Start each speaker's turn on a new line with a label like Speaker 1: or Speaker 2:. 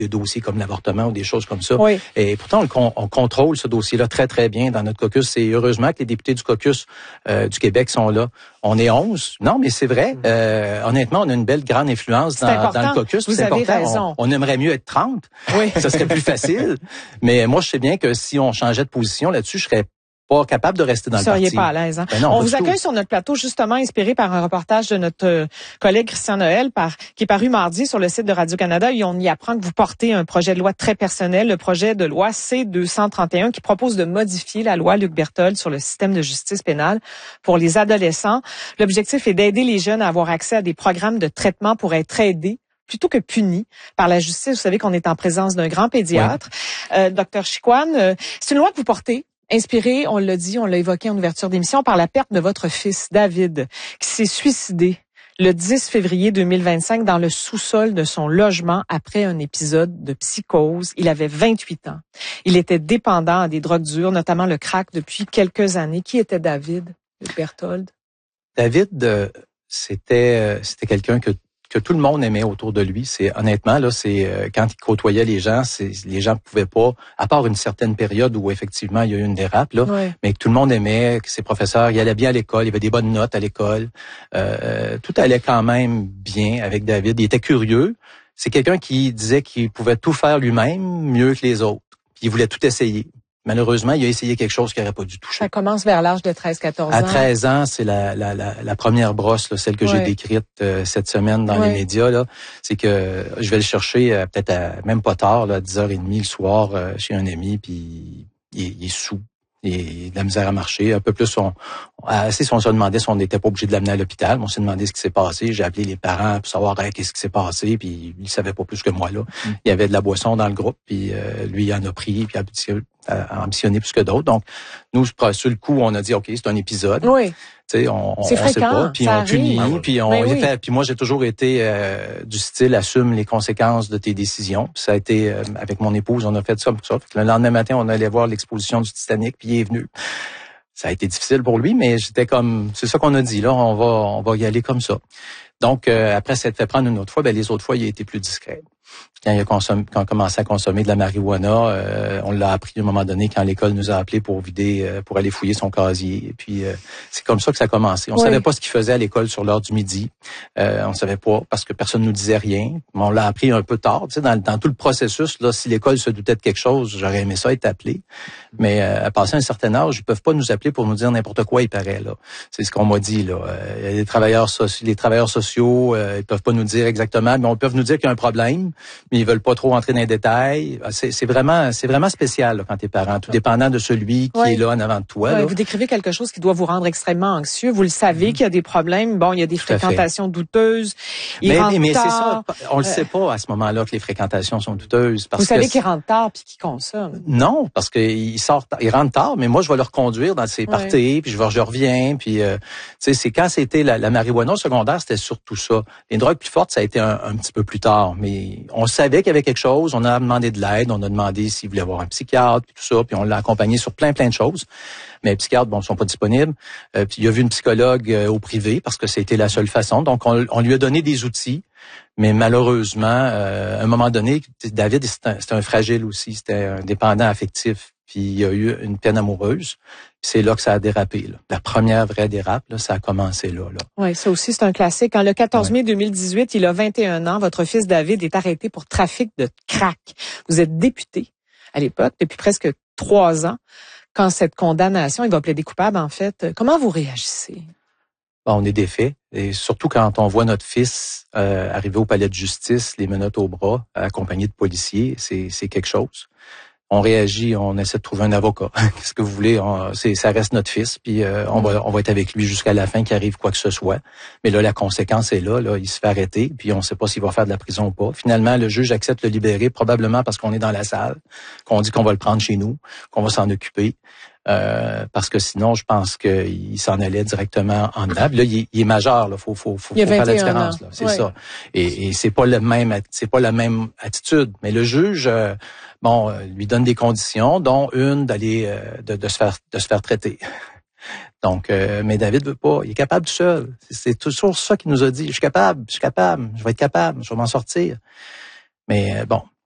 Speaker 1: des dossiers comme l'avortement ou des choses comme ça.
Speaker 2: Oui.
Speaker 1: Et pourtant, on contrôle ce dossier-là très, très bien dans notre caucus. Et heureusement que les députés du caucus du Québec sont là. On est 11. Non, mais c'est vrai. Honnêtement, on a une belle grande influence dans le caucus.
Speaker 2: Vous avez raison.
Speaker 1: On aimerait mieux être 30.
Speaker 2: Oui.
Speaker 1: Ça serait plus facile. Mais moi, je sais bien que si on changeait de position là-dessus, je serais pas capable de rester dans le parti.
Speaker 2: Vous seriez pas à l'aise. Hein?
Speaker 1: Ben non,
Speaker 2: on vous accueille sur notre plateau justement inspiré par un reportage de notre collègue Christian Noël qui est paru mardi sur le site de Radio-Canada et on y apprend que vous portez un projet de loi très personnel, le projet de loi C-231 qui propose de modifier la loi Luc Berthold sur le système de justice pénale pour les adolescents. L'objectif est d'aider les jeunes à avoir accès à des programmes de traitement pour être aidés plutôt que punis par la justice. Vous savez qu'on est en présence d'un grand pédiatre, Dr Chicoine. C'est une loi que vous portez. Inspiré, on l'a dit, on l'a évoqué en ouverture d'émission, par la perte de votre fils, David, qui s'est suicidé le 10 février 2025 dans le sous-sol de son logement après un épisode de psychose. Il avait 28 ans. Il était dépendant à des drogues dures, notamment le crack, depuis quelques années. Qui était David Berthold?
Speaker 1: David, c'était quelqu'un que tout le monde aimait autour de lui. C'est honnêtement là, quand il côtoyait les gens, les gens pouvaient pas, à part une certaine période où effectivement il y a eu une dérape là, mais que tout le monde aimait, que ses professeurs, il allait bien à l'école, il avait des bonnes notes à l'école, tout allait quand même bien avec David. Il était curieux. C'est quelqu'un qui disait qu'il pouvait tout faire lui-même mieux que les autres. Puis il voulait tout essayer. Malheureusement, il a essayé quelque chose qu'il n'aurait pas dû toucher.
Speaker 2: Ça commence vers l'âge de 13-14 ans.
Speaker 1: À 13 ans, c'est la première brosse, là, celle que j'ai décrite cette semaine dans les médias. Là, c'est que je vais le chercher peut-être même pas tard, là, à 10h30 le soir, chez un ami, puis il est sous. Il a de la misère à marcher. Un peu plus, on se demandait si on n'était pas obligé de l'amener à l'hôpital. On s'est demandé ce qui s'est passé. J'ai appelé les parents pour savoir qu'est-ce qui s'est passé. Puis il savait pas plus que moi là. Il y avait de la boisson dans le groupe. Puis lui, il en a pris. Puis a ambitionné plus que d'autres. Donc nous, sur le coup, on a dit OK, c'est un épisode.
Speaker 2: Oui.
Speaker 1: On
Speaker 2: c'est fréquent,
Speaker 1: sait pas, puis on punit, puis on
Speaker 2: fait.
Speaker 1: Puis moi j'ai toujours été du style assume les conséquences de tes décisions. Puis ça a été avec mon épouse, on a fait ça pour ça. Puis le lendemain matin, on allait voir l'exposition du Titanic, puis il est venu. Ça a été difficile pour lui, mais j'étais comme c'est ça qu'on a dit là, on va y aller comme ça. Donc après s'être fait prendre une autre fois, les autres fois il a été plus discret. Quand il a commencé à consommer de la marijuana, on l'a appris à un moment donné quand l'école nous a appelés pour pour aller fouiller son casier. Et puis c'est comme ça que ça a commencé. On savait pas ce qu'il faisait à l'école sur l'heure du midi. On savait pas parce que personne nous disait rien. Mais on l'a appris un peu tard. Tu sais, dans tout le processus, là, si l'école se doutait de quelque chose, j'aurais aimé ça être appelé. Mais à passer un certain âge, ils peuvent pas nous appeler pour nous dire n'importe quoi. Il paraît là. C'est ce qu'on m'a dit là. Les travailleurs sociaux, ils peuvent pas nous dire exactement, mais ils peuvent nous dire qu'il y a un problème. Mais ils veulent pas trop entrer dans les détails. C'est vraiment spécial là, quand t'es parent, tout dépendant de celui qui est là en avant de toi. Là.
Speaker 2: Vous décrivez quelque chose qui doit vous rendre extrêmement anxieux. Vous le savez qu'il y a des problèmes. Bon, il y a des fréquentations douteuses.
Speaker 1: Mais c'est ça. On le sait pas à ce moment-là que les fréquentations sont douteuses. Parce
Speaker 2: vous savez qu'il rentre tard puis qu'il consomme.
Speaker 1: Non, parce qu'il rentre tard, mais moi je vais le reconduire dans ses parties, puis je reviens, puis tu sais, c'est quand c'était la marijuana au secondaire, c'était surtout ça. Les drogues plus fortes, ça a été un petit peu plus tard, mais on savait qu'il y avait quelque chose, on a demandé de l'aide, on a demandé s'il voulait avoir un psychiatre, puis tout ça, puis on l'a accompagné sur plein de choses. Mais les psychiatres, ils sont pas disponibles. Puis il a vu une psychologue au privé parce que c'était la seule façon. Donc on lui a donné des outils, mais malheureusement, à un moment donné, David, c'était un fragile aussi, c'était un dépendant affectif. Puis il y a eu une peine amoureuse. C'est là que ça a dérapé. Là. La première vraie dérape, là, ça a commencé là.
Speaker 2: Oui, ça aussi, c'est un classique. Le 14 mai 2018, il a 21 ans. Votre fils David est arrêté pour trafic de crack. Vous êtes député à l'époque, depuis presque 3 ans. Quand cette condamnation, il va plaider coupable, en fait, comment vous réagissez?
Speaker 1: On est défait. Et surtout quand on voit notre fils arriver au palais de justice, les menottes au bras, accompagné de policiers, c'est quelque chose. On réagit, on essaie de trouver un avocat. Qu'est-ce que vous voulez? Ça reste notre fils, puis on va être avec lui jusqu'à la fin, qu'il arrive quoi que ce soit. Mais là, la conséquence est là, il se fait arrêter, puis on ne sait pas s'il va faire de la prison ou pas. Finalement, le juge accepte de le libérer, probablement parce qu'on est dans la salle, qu'on dit qu'on va le prendre chez nous, qu'on va s'en occuper. Parce que sinon, je pense qu'il s'en allait directement en dedans. Là, il est majeur, là. Faut faire la différence, là. C'est ça. Et c'est pas la même attitude. Mais le juge, lui donne des conditions, dont une d'aller, de se faire traiter. Donc, mais David veut pas. Il est capable tout seul. C'est toujours ça qu'il nous a dit. Je suis capable. Je vais être capable. Je vais m'en sortir. Mais bon,